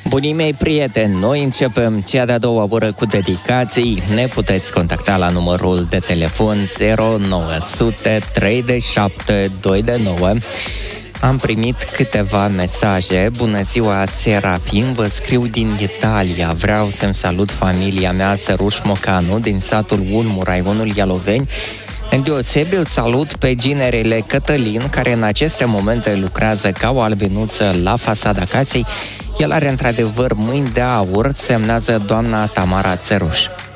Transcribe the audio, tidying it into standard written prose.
Bunii mei prieteni, noi începem cea de-a doua oră cu dedicații. Ne puteți contacta la numărul de telefon 0900 37 229. Am primit câteva mesaje. Bună ziua, Serafin, vă scriu din Italia. Vreau să-mi salut familia mea, Țăruș Mocanu, din satul Ulmu, raionul Ialoveni. Îndeosebi îl salut pe ginerele Cătălin, care în aceste momente lucrează ca o albinuță la fasada casei. El are într-adevăr mâini de aur, semnează doamna Tamara Țăruș.